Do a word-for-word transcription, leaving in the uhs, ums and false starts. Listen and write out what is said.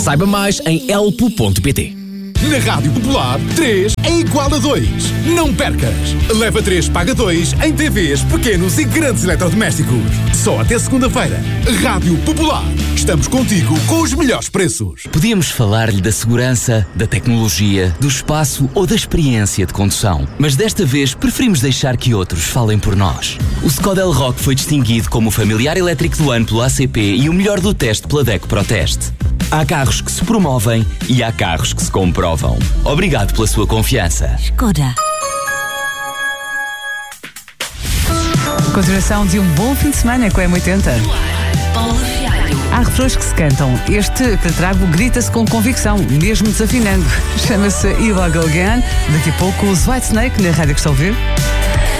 Saiba mais em elpo ponto pt. Na Rádio Popular, três é igual a dois. Não percas! Leva três, paga dois em T Vs, pequenos e grandes eletrodomésticos. Só até segunda-feira. Rádio Popular. Estamos contigo com os melhores preços. Podíamos falar-lhe da segurança, da tecnologia, do espaço ou da experiência de condução. Mas desta vez preferimos deixar que outros falem por nós. O Skoda Elroq foi distinguido como o familiar elétrico do ano pelo A C P e o melhor do teste pela DECO ProTeste. Há carros que se promovem e há carros que se comprovam. Obrigado pela sua confiança. Skoda. Continuação de um bom fim de semana com a M oitenta. Há refrões que se cantam. Este que trago grita-se com convicção, mesmo desafinando. Chama-se Illegal Again. Daqui a pouco os Whitesnake na rádio que estão a ouvir.